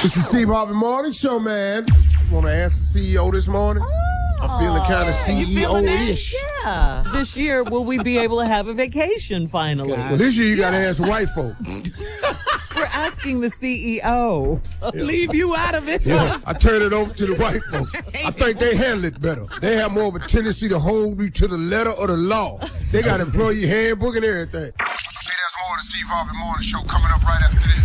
This is Steve Harvey Morning Show, man. Want to ask the CEO this morning? I'm feeling kind of CEO-ish. Yeah. This year, will we be able to have a vacation finally? Well, this year you got to ask white folk. We're asking the CEO. Leave you out of it. Yeah, I turn it over to the white folk. I think they handle it better. They have more of a tendency to hold you to the letter of the law. They got employee handbook and everything. Hey, that's more of the Steve Harvey Morning Show coming up right after this.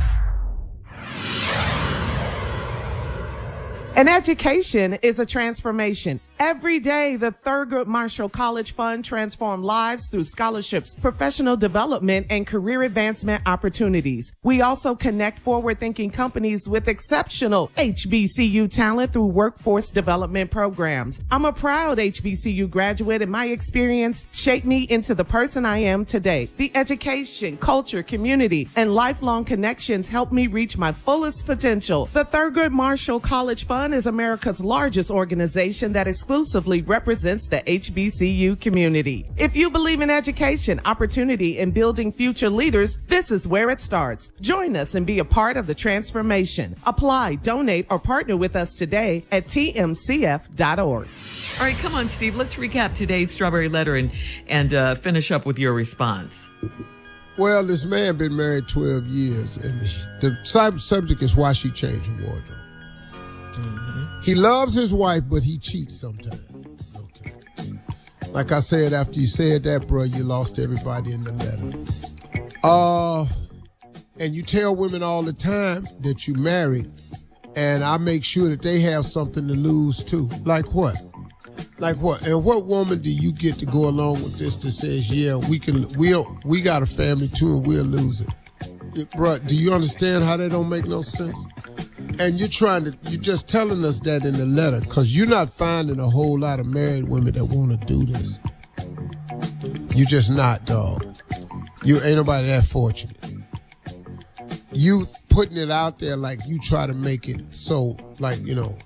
An education is a transformation. Every day, the Thurgood Marshall College Fund transforms lives through scholarships, professional development, and career advancement opportunities. We also connect forward-thinking companies with exceptional HBCU talent through workforce development programs. I'm a proud HBCU graduate, and my experience shaped me into the person I am today. The education, culture, community, and lifelong connections helped me reach my fullest potential. The Thurgood Marshall College Fund is America's largest organization that exclusively represents the HBCU community. If you believe in education, opportunity, and building future leaders, this is where it starts. Join us and be a part of the transformation. Apply, donate, or partner with us today at tmcf.org. All right, come on, Steve. Let's recap today's Strawberry Letter and finish up with your response. Well, this man been married 12 years, and the subject is why she changed her wardrobe. Mm-hmm. He loves his wife, but he cheats sometimes. Okay. Like I said, after you said that, bro, you lost everybody in the letter. And you tell women all the time that you married, and I make sure that they have something to lose too. Like what? Like what? And what woman do you get to go along with this that says, yeah, we got a family too, and we'll lose it? Bro, do you understand how that don't make no sense? And you're just telling us that in the letter because you're not finding a whole lot of married women that want to do this. You're just not, dog. You ain't nobody that fortunate. You putting it out there like you try to make it so, like, you know,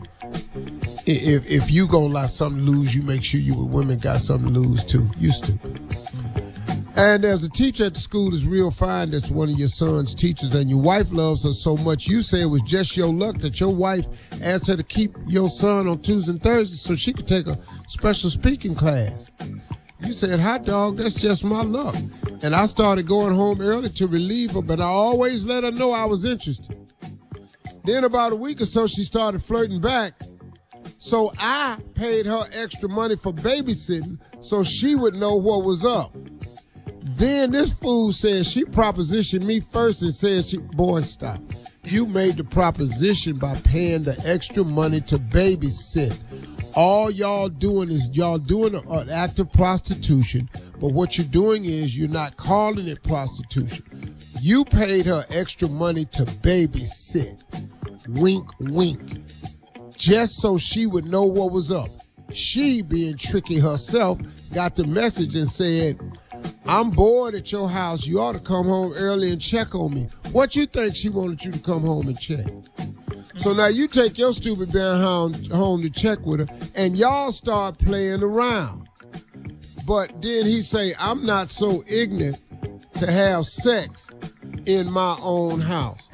if you gonna let something lose, you make sure you with women got something to lose too. You stupid. And there's a teacher at the school that's real fine that's one of your son's teachers, and your wife loves her so much, you say it was just your luck that your wife asked her to keep your son on Tuesdays and Thursdays so she could take a special speaking class. You said, hot dog, that's just my luck. And I started going home early to relieve her, but I always let her know I was interested. Then about a week or so, she started flirting back. So I paid her extra money for babysitting so she would know what was up. Then this fool said she propositioned me first and said, boy, stop. You made the proposition by paying the extra money to babysit. All y'all doing is y'all doing an act of prostitution, but what you're doing is you're not calling it prostitution. You paid her extra money to babysit. Wink, wink. Just so she would know what was up. She, being tricky herself, got the message and said, I'm bored at your house. You ought to come home early and check on me. What you think she wanted you to come home and check? So now you take your stupid behind home to check with her, and y'all start playing around. But then he say, I'm not so ignorant to have sex in my own house.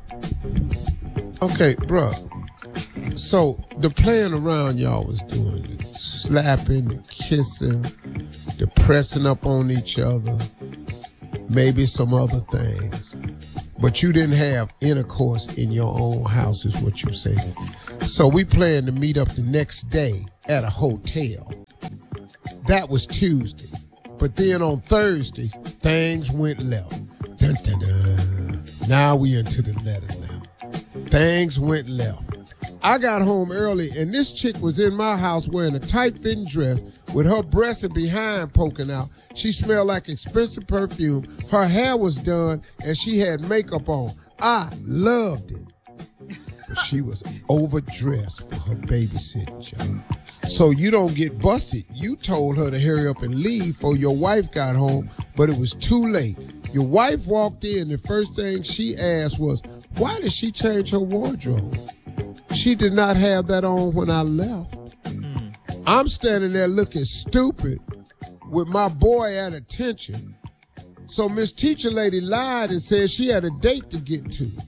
Okay, bruh. So the playing around y'all was doing, the slapping, the kissing, the pressing up on each other, maybe some other things. But you didn't have intercourse in your own house is what you said. So we planned to meet up the next day at a hotel. That was Tuesday. But then on Thursday, things went left. Dun, dun, dun. Now we into the letter now. Things went left. I got home early, and this chick was in my house wearing a tight-fitting dress with her breasts and behind poking out. She smelled like expensive perfume. Her hair was done, and she had makeup on. I loved it. But she was overdressed for her babysitting job. So you don't get busted. You told her to hurry up and leave before your wife got home, but it was too late. Your wife walked in, the first thing she asked was, why did she change her wardrobe? She did not have that on when I left. I'm standing there looking stupid with my boy at attention. So Miss Teacher Lady lied and said she had a date to get to.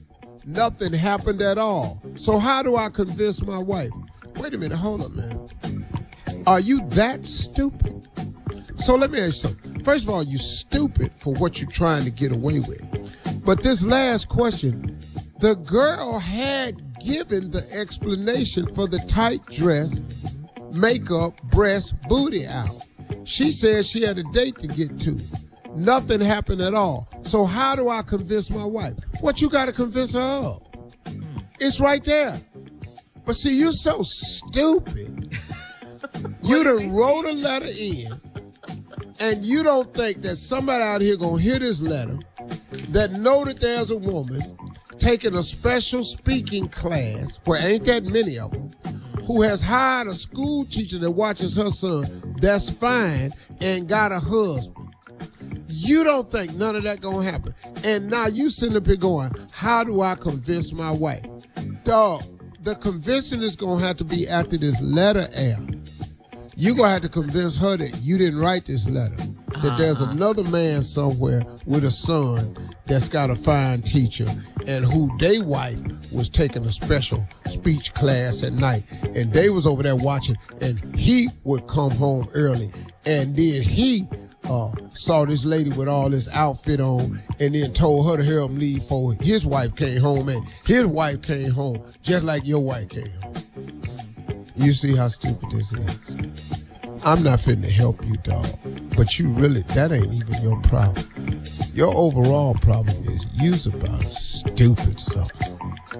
nothing happened at all. So how do I convince my wife? Wait a minute, hold up, man. Are you that stupid? So let me ask you something. First of all, you stupid for what you're trying to get away with. But this last question, the girl had given the explanation for the tight dress, makeup, breast, booty out. She said she had a date to get to. Nothing happened at all. So how do I convince my wife? What you got to convince her of? It's right there. But see, you're so stupid. You done wrote a letter in, and you don't think that somebody out here gonna hear this letter that know that there's a woman taking a special speaking class, where ain't that many of them, who has hired a school teacher that watches her son, that's fine, and got a husband. You don't think none of that gonna happen. And now you sitting up here going, how do I convince my wife? Dog, the convincing is gonna have to be after this letter air. You're gonna have to convince her that you didn't write this letter. That there's another man somewhere with a son that's got a fine teacher and who they wife was taking a special speech class at night. And they was over there watching, and he would come home early. And then he saw this lady with all this outfit on and then told her to help him leave for his wife came home, and his wife came home just like your wife came home. You see how stupid this is? I'm not finna help you, dog. But you really, that ain't even your problem. Your overall problem is you's about stupid something.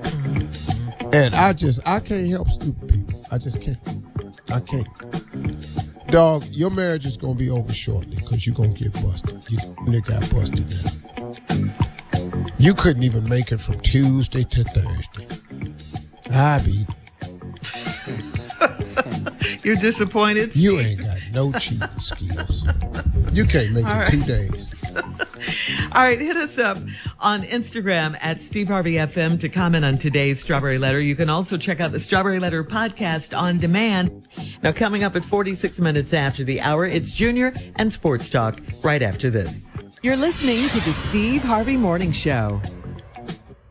And I can't help stupid people. I just can't. I can't. Dog, your marriage is gonna be over shortly because you're gonna get busted. You got busted now. You couldn't even make it from Tuesday to Thursday. I be. You're disappointed? You ain't got no cheating skills. You can't make it 2 days. All right, hit us up on Instagram at Steve Harvey FM to comment on today's Strawberry Letter. You can also check out the Strawberry Letter podcast on demand. Now, coming up at 46 minutes after the hour, it's Junior and Sports Talk right after this. You're listening to the Steve Harvey Morning Show.